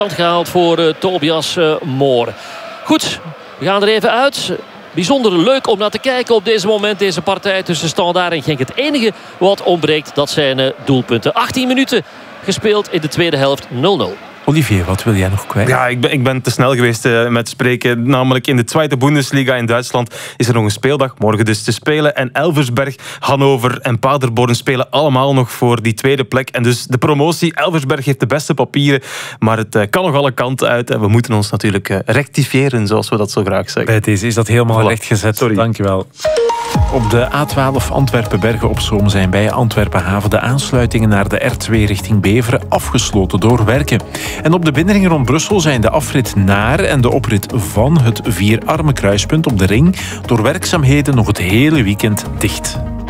Gehaald voor Tobias Moor. Goed, we gaan er even uit. Bijzonder leuk om naar te kijken op deze moment. Deze partij tussen Standaard en Genk. Het enige wat ontbreekt, dat zijn doelpunten. 18 minuten gespeeld in de tweede helft, 0-0. Olivier, wat wil jij nog kwijt? Ja, ik ben te snel geweest met spreken. Namelijk in de Tweede Bundesliga in Duitsland is er nog een speeldag. Morgen dus te spelen. En Elversberg, Hannover en Paderborn spelen allemaal nog voor die tweede plek. En dus de promotie. Elversberg heeft de beste papieren. Maar het kan nog alle kanten uit. En we moeten ons natuurlijk rectifiëren, zoals we dat zo graag zeggen. Bij deze is dat helemaal rechtgezet. Sorry. Dankjewel. Op de A12 Antwerpen-Bergen op Zoom zijn bij Antwerpen-Haven de aansluitingen naar de R2 richting Beveren afgesloten door werken. En op de binnenring rond Brussel zijn de afrit naar en de oprit van het Vierarmenkruispunt op de ring door werkzaamheden nog het hele weekend dicht.